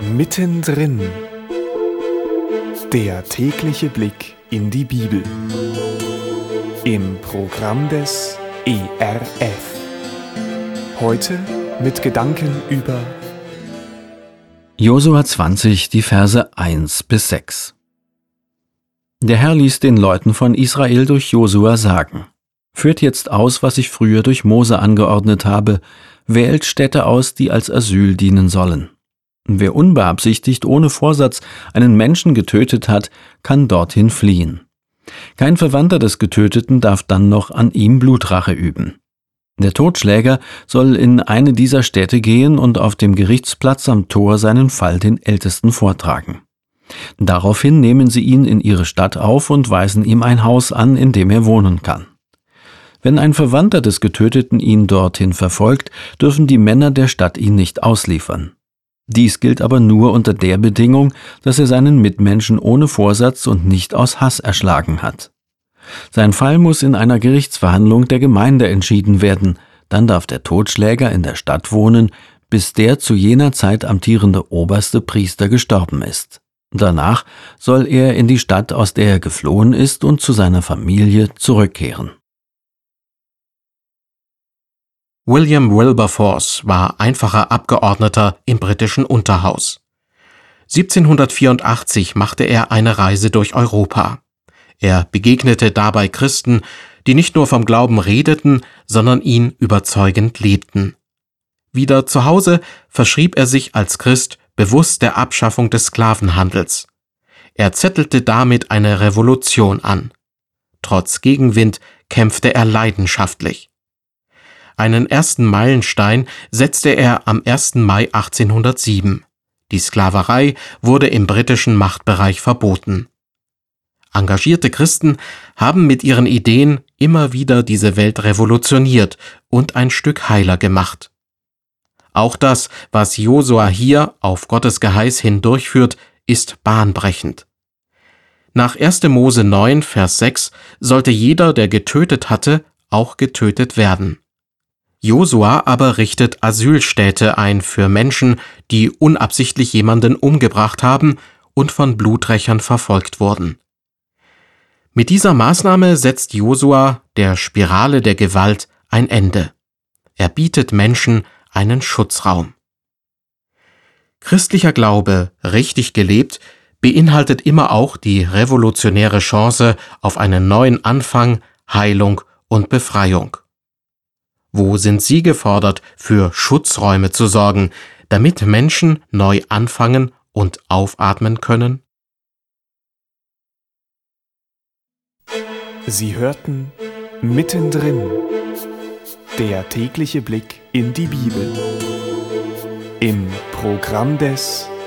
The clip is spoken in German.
Mittendrin. Der tägliche Blick in die Bibel. Im Programm des ERF. Heute mit Gedanken über Josua 20, die Verse 1 bis 6. Der Herr ließ den Leuten von Israel durch Josua sagen: Führt jetzt aus, was ich früher durch Mose angeordnet habe, wählt Städte aus, die als Asyl dienen sollen. Wer unbeabsichtigt ohne Vorsatz einen Menschen getötet hat, kann dorthin fliehen. Kein Verwandter des Getöteten darf dann noch an ihm Blutrache üben. Der Totschläger soll in eine dieser Städte gehen und auf dem Gerichtsplatz am Tor seinen Fall den Ältesten vortragen. Daraufhin nehmen sie ihn in ihre Stadt auf und weisen ihm ein Haus an, in dem er wohnen kann. Wenn ein Verwandter des Getöteten ihn dorthin verfolgt, dürfen die Männer der Stadt ihn nicht ausliefern. Dies gilt aber nur unter der Bedingung, dass er seinen Mitmenschen ohne Vorsatz und nicht aus Hass erschlagen hat. Sein Fall muss in einer Gerichtsverhandlung der Gemeinde entschieden werden, dann darf der Totschläger in der Stadt wohnen, bis der zu jener Zeit amtierende oberste Priester gestorben ist. Danach soll er in die Stadt, aus der er geflohen ist, und zu seiner Familie zurückkehren. William Wilberforce war einfacher Abgeordneter im britischen Unterhaus. 1784 machte er eine Reise durch Europa. Er begegnete dabei Christen, die nicht nur vom Glauben redeten, sondern ihn überzeugend lebten. Wieder zu Hause verschrieb er sich als Christ bewusst der Abschaffung des Sklavenhandels. Er zettelte damit eine Revolution an. Trotz Gegenwind kämpfte er leidenschaftlich. Einen ersten Meilenstein setzte er am 1. Mai 1807. Die Sklaverei wurde im britischen Machtbereich verboten. Engagierte Christen haben mit ihren Ideen immer wieder diese Welt revolutioniert und ein Stück heiler gemacht. Auch das, was Josua hier auf Gottes Geheiß hin durchführt, ist bahnbrechend. Nach 1. Mose 9, Vers 6 sollte jeder, der getötet hatte, auch getötet werden. Josua aber richtet Asylstädte ein für Menschen, die unabsichtlich jemanden umgebracht haben und von Bluträchern verfolgt wurden. Mit dieser Maßnahme setzt Josua der Spirale der Gewalt ein Ende. Er bietet Menschen einen Schutzraum. Christlicher Glaube, richtig gelebt, beinhaltet immer auch die revolutionäre Chance auf einen neuen Anfang, Heilung und Befreiung. Wo sind Sie gefordert, für Schutzräume zu sorgen, damit Menschen neu anfangen und aufatmen können? Sie hörten Mittendrin. Der tägliche Blick in die Bibel. Im Programm des